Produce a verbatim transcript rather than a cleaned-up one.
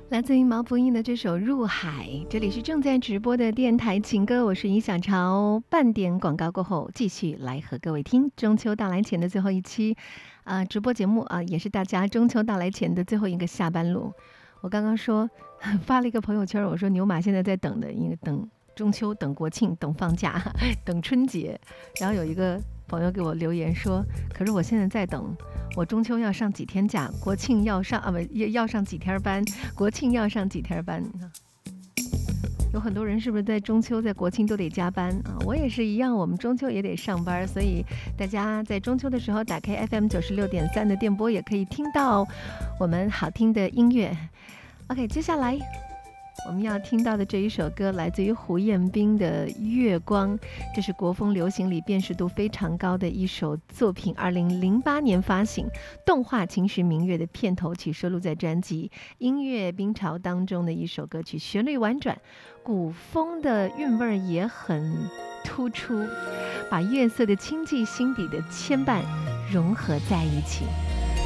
来自于毛不易的这首《入海》，这里是正在直播的电台情歌，我是尹小潮。半点广告过后，继续来和各位听中秋到来前的最后一期，呃，直播节目啊、呃，也是大家中秋到来前的最后一个下班路。我刚刚说发了一个朋友圈，我说牛马现在在等的，因为等中秋、等国庆、等放假、等春节。然后有一个朋友给我留言说，可是我现在在等。我中秋要上几天假，国庆要上啊不要上几天班，国庆要上几天班。有很多人是不是在中秋在国庆都得加班啊？我也是一样，我们中秋也得上班，所以大家在中秋的时候打开 F M 九十六点三的电波，也可以听到我们好听的音乐。OK， 接下来我们要听到的这一首歌来自于胡彦斌的《月光》，这是国风流行里辨识度非常高的一首作品，二零零八年发行，动画《秦时明月》的片头曲收录在专辑《音乐冰潮》当中的一首歌曲，旋律婉转，古风的韵味也很突出，把月色的清寂、心底的牵绊融合在一起。